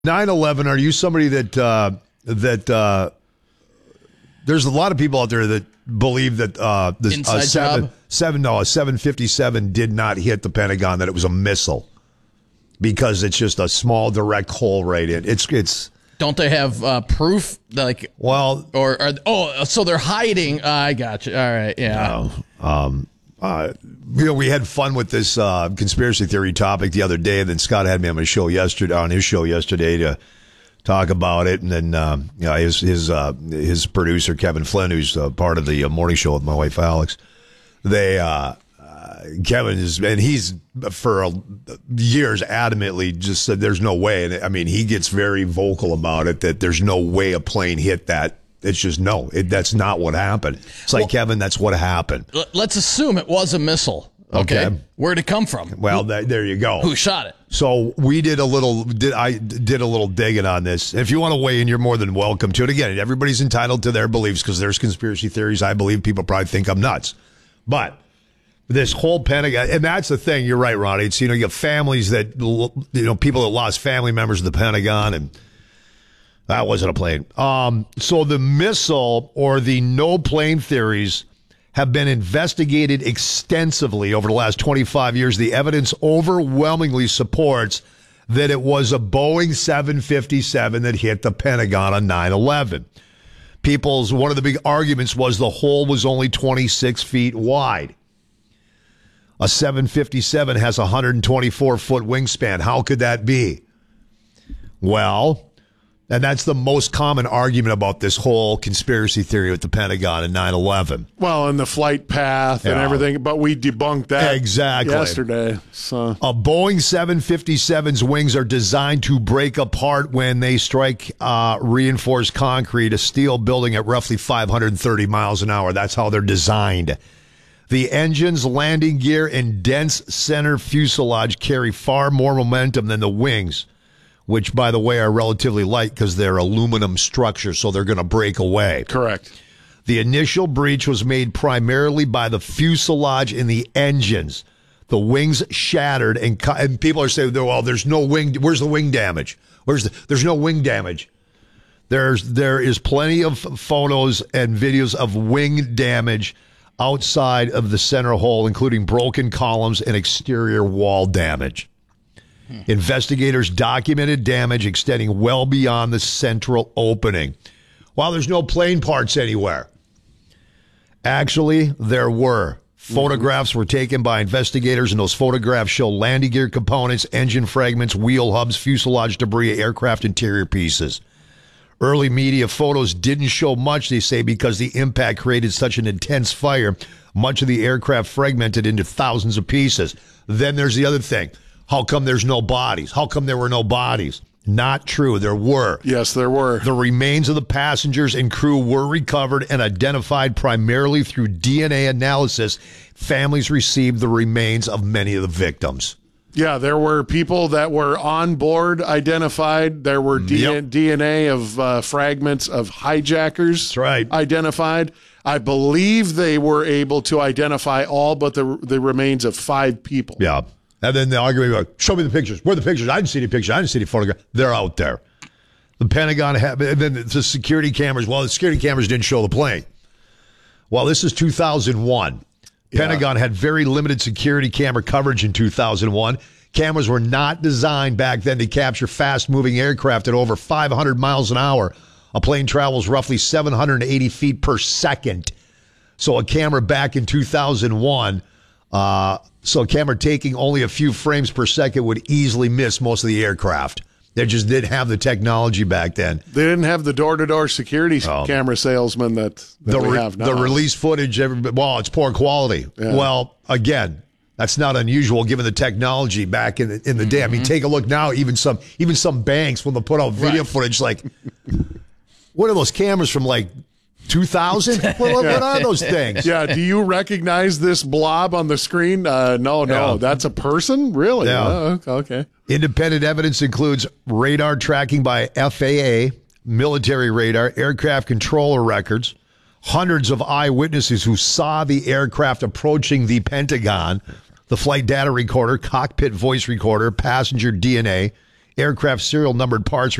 9/11, are you somebody that there's a lot of people out there that believe that this Inside job? 757 did not hit the Pentagon, that it was a missile because it's just a small direct hole right in. It's Don't they have proof? Like, well, so they're hiding. I got you. All right, yeah. We had fun with this conspiracy theory topic the other day, and then Scott had me on his show yesterday to talk about it, and then his producer Kevin Flynn, who's part of the morning show with my wife Alex, Kevin he's for years adamantly just said there's no way, and I mean he gets very vocal about it that there's no way a plane hit that. It's just that's not what happened. It's like, Kevin, that's what happened. Let's assume it was a missile. Okay. Where'd it come from? Well, there you go. Who shot it? So we did a little digging on this. If you want to weigh in, you're more than welcome to it. Again, everybody's entitled to their beliefs because there's conspiracy theories. I believe people probably think I'm nuts. But this whole Pentagon, and that's the thing. You're right, Ronnie. It's, you have families that, people that lost family members of the Pentagon, and that wasn't a plane. So the missile or the no plane theories have been investigated extensively over the last 25 years. The evidence overwhelmingly supports that it was a Boeing 757 that hit the Pentagon on 9/11. One of the big arguments was the hole was only 26 feet wide. A 757 has a 124-foot wingspan. How could that be? Well, and that's the most common argument about this whole conspiracy theory with the Pentagon and 9/11. Well, and the flight path and everything, but we debunked that exactly yesterday. So a Boeing 757's wings are designed to break apart when they strike reinforced concrete, a steel building at roughly 530 miles an hour. That's how they're designed. The engines, landing gear, and dense center fuselage carry far more momentum than the wings, which, by the way, are relatively light because they're aluminum structures, so they're going to break away. Correct. The initial breach was made primarily by the fuselage and the engines. The wings shattered, and people are saying, well, there's no wing. Where's the wing damage? There's no wing damage. There is plenty of photos and videos of wing damage outside of the center hole, including broken columns and exterior wall damage. Investigators documented damage extending well beyond the central opening. While there's no plane parts anywhere, actually, there were. Photographs were taken by investigators, and those photographs show landing gear components, engine fragments, wheel hubs, fuselage debris, aircraft interior pieces. Early media photos didn't show much, they say, because the impact created such an intense fire. Much of the aircraft fragmented into thousands of pieces. Then there's the other thing. How come there's no bodies? How come there were no bodies? Not true. There were. Yes, there were. The remains of the passengers and crew were recovered and identified primarily through DNA analysis. Families received the remains of many of the victims. Yeah, there were people that were on board identified. There were DNA of fragments of hijackers That's right. identified. I believe they were able to identify all but the remains of 5 people. Yeah. And then the argument was, show me the pictures. Where are the pictures? I didn't see any pictures. I didn't see any photographs. They're out there. The Pentagon and then the security cameras. Well, the security cameras didn't show the plane. Well, this is 2001. Pentagon had very limited security camera coverage in 2001. Cameras were not designed back then to capture fast-moving aircraft at over 500 miles an hour. A plane travels roughly 780 feet per second. So a camera back in 2001, so a camera taking only a few frames per second would easily miss most of the aircraft. They just didn't have the technology back then. They didn't have the door-to-door security camera salesman that we have now. The release footage, it's poor quality. Yeah. Well, again, that's not unusual given the technology back in the day. I mean, take a look now. Even some banks, when they put out video footage, like, what are those cameras from, like, 2000? What are those things? Yeah, do you recognize this blob on the screen? No, that's a person? Really? Yeah. Oh, okay. Independent evidence includes radar tracking by FAA, military radar, aircraft controller records, hundreds of eyewitnesses who saw the aircraft approaching the Pentagon, the flight data recorder, cockpit voice recorder, passenger DNA, aircraft serial numbered parts